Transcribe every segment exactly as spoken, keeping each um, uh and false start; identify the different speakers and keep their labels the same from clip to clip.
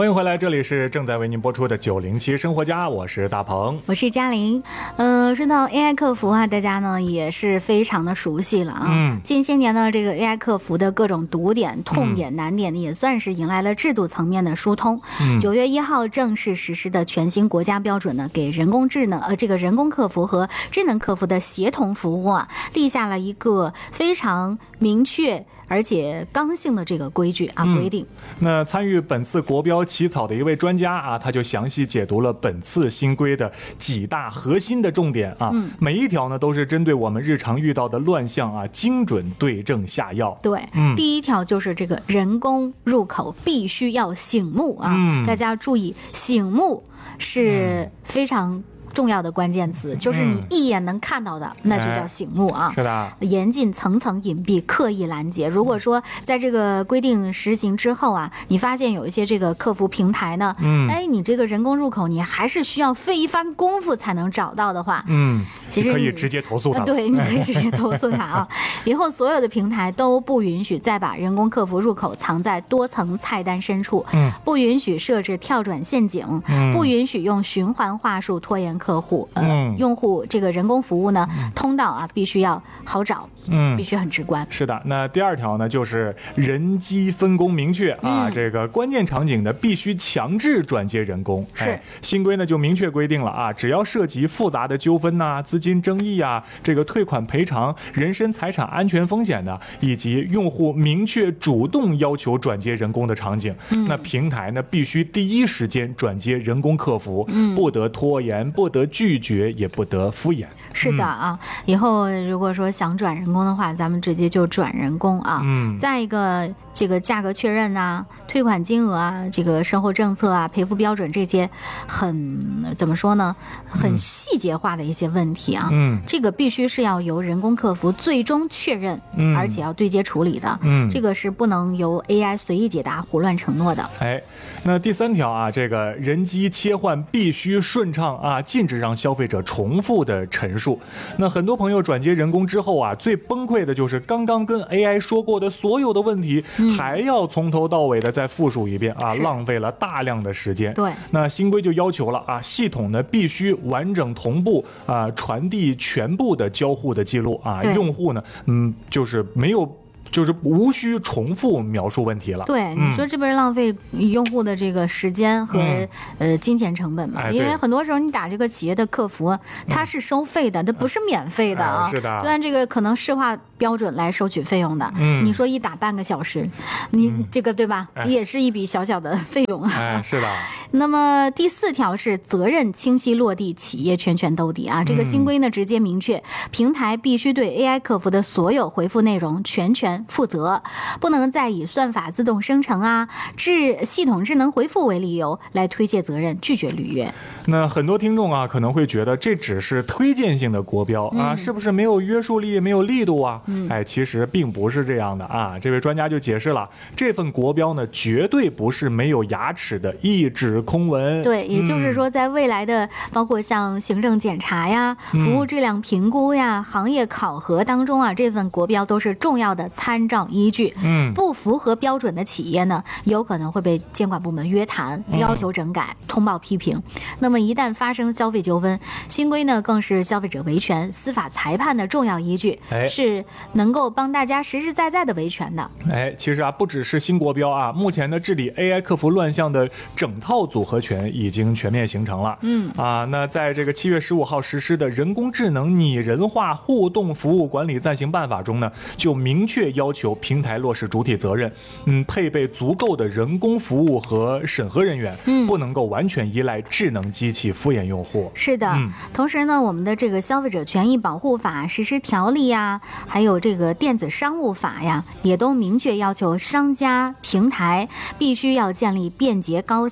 Speaker 1: 欢迎回来，这里是正在为您播出的九零七生活家，我是大鹏，
Speaker 2: 我是嘉玲。呃，说到 A I 客服啊，大家呢也是非常的熟悉了啊。嗯，近些年呢，这个 A I 客服的各种堵点、痛点、难点也算是迎来了制度层面的疏通。九、嗯、月一号正式实施的全新国家标准呢，给人工智能呃这个人工客服和智能客服的协同服务啊，立下了一个非常明确而且刚性的这个规矩啊规定、
Speaker 1: 嗯。那参与本次国标起草的一位专家啊，他就详细解读了本次新规的几大核心的重点啊，嗯、每一条呢都是针对我们日常遇到的乱象啊，精准对症下药。
Speaker 2: 对，嗯、第一条就是这个人工入口必须要醒目啊，嗯、大家注意，醒目是非常重要的关键词，就是你一眼能看到的、嗯、那就叫醒目啊、
Speaker 1: 哎、是的，
Speaker 2: 严禁层层隐蔽，刻意拦截。如果说在这个规定实行之后啊，你发现有一些这个客服平台呢，嗯，哎，你这个人工入口你还是需要费一番功夫才能找到的话，
Speaker 1: 嗯，
Speaker 2: 其实
Speaker 1: 可以直接投诉他、呃、
Speaker 2: 对，你可以直接投诉他啊。以后所有的平台都不允许再把人工客服入口藏在多层菜单深处，嗯，不允许设置跳转陷阱，嗯，不允许用循环话术拖延客户，呃，嗯、用户这个人工服务呢，嗯、通道啊必须要好找，嗯，必须很直观。
Speaker 1: 是的，那第二条呢，就是人机分工明确啊，嗯、这个关键场景呢必须强制转接人工。
Speaker 2: 是，
Speaker 1: 哎、新规呢就明确规定了啊，只要涉及复杂的纠纷呐、啊、资金争议啊、这个退款赔偿、人身财产安全风险的，以及用户明确主动要求转接人工的场景，嗯、那平台呢必须第一时间转接人工客服，嗯、不得拖延，不得拒绝，也不得敷衍。
Speaker 2: 是的啊，嗯、以后如果说想转人工的话，咱们直接就转人工啊。嗯。再一个，这个价格确认啊、退款金额啊、这个售后政策啊、赔付标准这些很怎么说呢？很细节化的一些问题啊。嗯。这个必须是要由人工客服最终确认，嗯、而且要对接处理的。嗯。这个是不能由 A I 随意解答、胡乱承诺的。
Speaker 1: 哎，那第三条啊，这个人机切换必须顺畅啊，禁止让消费者重复的陈述。那很多朋友转接人工之后啊，最崩溃的就是刚刚跟 A I 说过的所有的问题，嗯、还要从头到尾的再复述一遍啊，浪费了大量的时间。
Speaker 2: 对，
Speaker 1: 那新规就要求了啊，系统呢必须完整同步啊，传递全部的交互的记录啊，用户呢，嗯，就是没有。就是无需重复描述问题了。
Speaker 2: 对，嗯、你说这不是浪费用户的这个时间和、嗯、呃金钱成本吗？
Speaker 1: 哎、
Speaker 2: 因为很多时候你打这个企业的客服，它是收费的，它、嗯、不是免费的啊。
Speaker 1: 哎、是的。
Speaker 2: 就按这个可能市话标准来收取费用的。嗯。你说一打半个小时，你、嗯、这个对吧？哎、也是一笔小小的费用。
Speaker 1: 哎，是的。
Speaker 2: 那么第四条是责任清晰落地，企业全权兜底啊。这个新规呢直接明确，平台必须对 A I 客服的所有回复内容全权负责，不能再以算法自动生成啊、智系统智能回复为理由来推卸责任，拒绝履约。
Speaker 1: 那很多听众啊可能会觉得这只是推荐性的国标啊，嗯、是不是没有约束力、没有力度啊？嗯、哎，其实并不是这样的啊。这位专家就解释了，这份国标呢绝对不是没有牙齿的一纸空文。
Speaker 2: 对，也就是说，在未来的包括像行政检查呀、
Speaker 1: 嗯、
Speaker 2: 服务质量评估呀、行业考核当中啊，这份国标都是重要的参照依据。嗯，不符合标准的企业呢，有可能会被监管部门约谈、要求整改、通报批评。那么一旦发生消费纠纷，新规呢更是消费者维权、司法裁判的重要依据，哎、是能够帮大家实实在在的维权的。
Speaker 1: 哎，其实啊，不只是新国标啊，目前呢治理 A I 客服乱象的整套组合拳已经全面形成了。嗯啊，那在这个七月十五号实施的人工智能拟人化互动服务管理暂行办法中呢，就明确要求平台落实主体责任，嗯，配备足够的人工服务和审核人员，嗯，不能够完全依赖智能机器敷衍用户。
Speaker 2: 是的，嗯、同时呢，我们的这个消费者权益保护法实施条例呀，还有这个电子商务法呀，也都明确要求商家平台必须要建立便捷高效的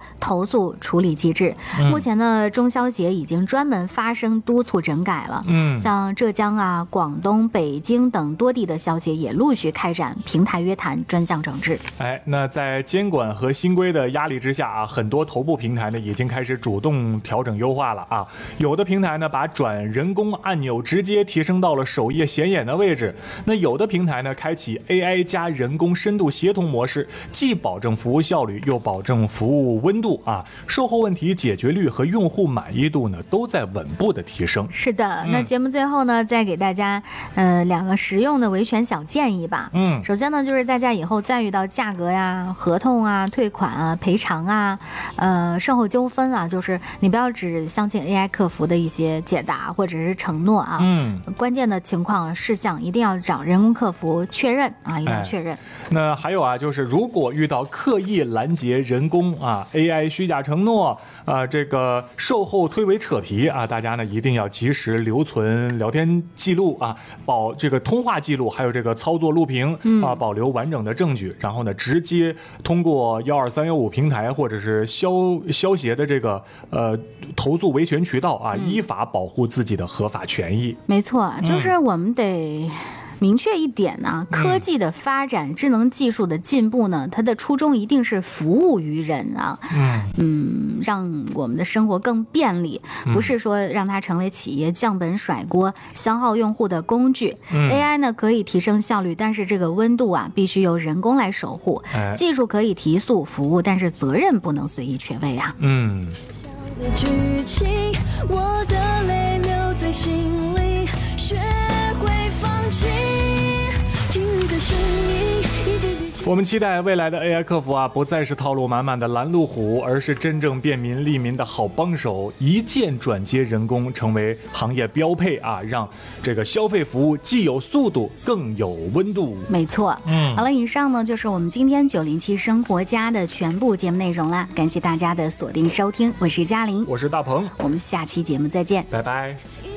Speaker 2: 投诉处理机制。嗯、目前呢，中消协已经专门发声督促整改了。嗯，像浙江啊、广东、北京等多地的消协也陆续开展平台约谈专项整治。
Speaker 1: 哎，那在监管和新规的压力之下啊，很多头部平台呢已经开始主动调整优化了啊。有的平台呢把转人工按钮直接提升到了首页显眼的位置，那有的平台呢开启 A I 加人工深度协同模式，既保证服务效率，又保证服务温度啊，售后问题解决率和用户满意度呢都在稳步的提升。
Speaker 2: 是的，那节目最后呢，嗯、再给大家呃两个实用的维权小建议吧。嗯，首先呢，就是大家以后再遇到价格呀、合同啊、退款啊、赔偿啊、呃售后纠纷啊，就是你不要只相信 A I 客服的一些解答或者是承诺啊。嗯，关键的情况事项一定要找人工客服确认啊，一定要确认。哎、
Speaker 1: 那还有啊，就是如果遇到刻意拦截人工啊 A I 虚假承诺啊，这个售后推诿扯皮啊，大家呢一定要及时留存聊天记录啊，保这个通话记录，还有这个操作录屏、嗯、啊，保留完整的证据，然后呢直接通过幺二三幺五平台或者是消消协的这个呃投诉维权渠道啊，嗯、依法保护自己的合法权益。
Speaker 2: 没错，就是我们得明确一点呢，科技的发展、嗯、智能技术的进步呢，它的初衷一定是服务于人啊，嗯嗯，让我们的生活更便利，不是说让它成为企业降本甩锅、消耗用户的工具。嗯、A I 呢可以提升效率，但是这个温度啊，必须由人工来守护。哎、技术可以提速服务，但是责任不能随意缺位啊。嗯。剧情，我的泪留在心里，学会放弃，听你的声音，一点点。我们期待未来的 A I 客服啊，不再是套路满满的拦路虎，而是真正便民利民的好帮手，一键转接人工成为行业标配啊，让这个消费服务既有速度，更有温度。没错，嗯，好了，以上呢就是我们今天九零七生活家的全部节目内容啦，感谢大家的锁定收听，我是嘉玲，
Speaker 1: 我是大鹏，
Speaker 2: 我们下期节目再见，
Speaker 1: 拜拜。